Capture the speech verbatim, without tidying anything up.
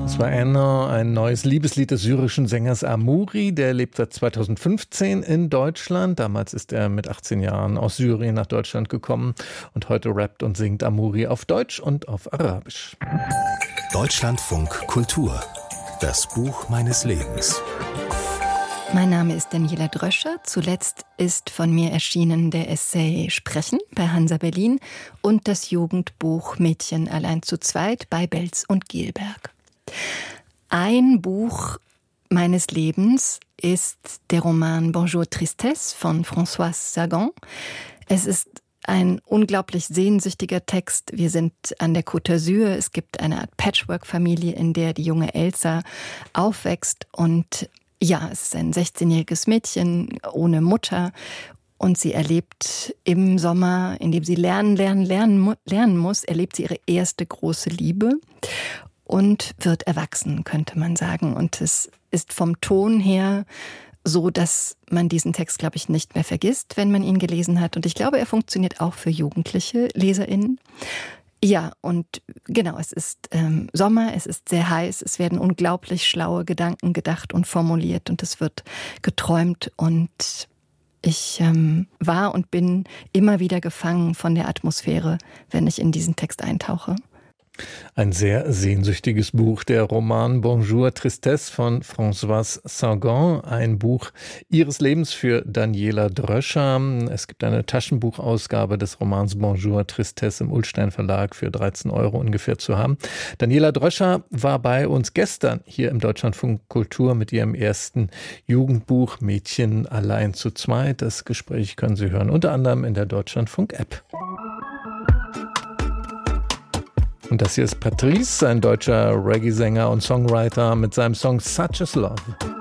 Das war Anna, ein neues Liebeslied des syrischen Sängers Amoury. Der lebt seit zweitausendfünfzehn in Deutschland. Damals ist er mit achtzehn Jahren aus Syrien nach Deutschland gekommen. Und heute rappt und singt Amoury auf Deutsch und auf Arabisch. Deutschlandfunk Kultur. Das Buch meines Lebens. Mein Name ist Daniela Dröscher. Zuletzt ist von mir erschienen der Essay Sprechen bei Hansa Berlin und das Jugendbuch Mädchen allein zu zweit bei Belz und Gelberg. Ein Buch meines Lebens ist der Roman Bonjour Tristesse von Françoise Sagan. Es ist ein unglaublich sehnsüchtiger Text. Wir sind an der Côte d'Azur. Es gibt eine Art Patchwork-Familie, in der die junge Elsa aufwächst. Und ja, es ist ein sechzehnjähriges Mädchen ohne Mutter. Und sie erlebt im Sommer, in dem sie lernen, lernen, lernen, lernen muss, erlebt sie ihre erste große Liebe und wird erwachsen, könnte man sagen. Und es ist vom Ton her so, dass man diesen Text, glaube ich, nicht mehr vergisst, wenn man ihn gelesen hat. Und ich glaube, er funktioniert auch für jugendliche LeserInnen. Ja, und genau, es ist ähm, Sommer, es ist sehr heiß, es werden unglaublich schlaue Gedanken gedacht und formuliert und es wird geträumt. Und ich ähm, war und bin immer wieder gefangen von der Atmosphäre, wenn ich in diesen Text eintauche. Ein sehr sehnsüchtiges Buch, der Roman Bonjour Tristesse von Françoise Sagan, ein Buch ihres Lebens für Daniela Dröscher. Es gibt eine Taschenbuchausgabe des Romans Bonjour Tristesse im Ullstein Verlag für dreizehn Euro ungefähr zu haben. Daniela Dröscher war bei uns gestern hier im Deutschlandfunk Kultur mit ihrem ersten Jugendbuch Mädchen allein zu zweit. Das Gespräch können Sie hören, unter anderem in der Deutschlandfunk-App. Und das hier ist Patrice, ein deutscher Reggae-Sänger und Songwriter mit seinem Song Such Is Love.